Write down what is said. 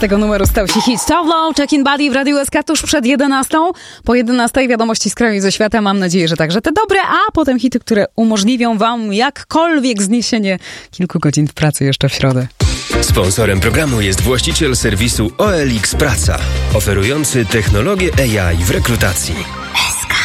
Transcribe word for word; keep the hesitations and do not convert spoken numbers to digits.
Tego numeru stał się hit Towlow, Check-in Buddy w Radiu S K tuż przed jedenastą. Po jedenastej wiadomości z kraju i ze świata. Mam nadzieję, że także te dobre, a potem hity, które umożliwią wam jakkolwiek zniesienie kilku godzin w pracy jeszcze w środę. Sponsorem programu jest właściciel serwisu O L X Praca, oferujący technologię A I w rekrutacji.